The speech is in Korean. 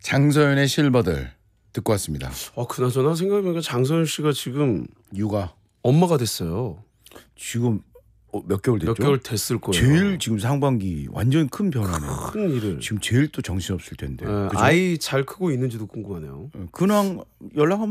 장서연의 실버들 듣고 왔습니다. 그나저나 생각해보니까 장서연 씨가 지금 육아 엄마가 됐어요. 지금 몇 개월 됐죠? 몇 개월 됐을 거예요. 제일 지금 상반기 완전 큰 변화네요. 큰 일을. 지금 제일 또 정신없을 텐데. 그죠? 아이 잘 크고 있는지도 궁금하네요. 근황 연락 한번